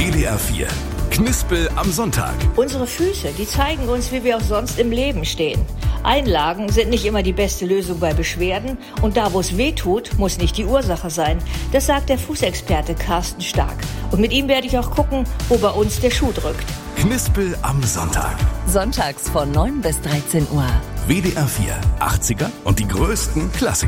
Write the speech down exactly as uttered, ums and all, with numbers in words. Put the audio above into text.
W D R vier. Knispel am Sonntag. Unsere Füße, die zeigen uns, wie wir auch sonst im Leben stehen. Einlagen sind nicht immer die beste Lösung bei Beschwerden und da, wo es weh tut, muss nicht die Ursache sein. Das sagt der Fußexperte Carsten Stark. Und mit ihm werde ich auch gucken, wo bei uns der Schuh drückt. Knispel am Sonntag. Sonntags von neun bis dreizehn Uhr. W D R vier, achtziger und die größten Klassiker.